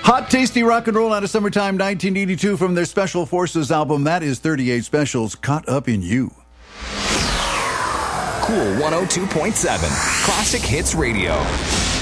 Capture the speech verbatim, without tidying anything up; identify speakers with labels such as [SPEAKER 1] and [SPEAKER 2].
[SPEAKER 1] Hot, tasty rock and roll out of summertime nineteen eighty-two from their Special Forces album. That is thirty-eight Specials, Caught Up in You.
[SPEAKER 2] Cool one oh two point seven, Classic Hits Radio.